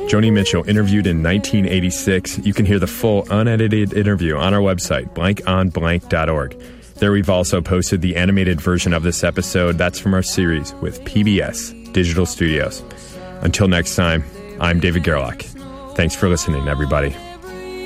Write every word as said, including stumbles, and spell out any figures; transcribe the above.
Joni Mitchell, interviewed in nineteen eighty-six. You can hear the full unedited interview on our website, blank on blank dot org. There we've also posted the animated version of this episode. That's from our series with P B S Digital Studios. Until next time, I'm David Gerlach. Thanks for listening, everybody.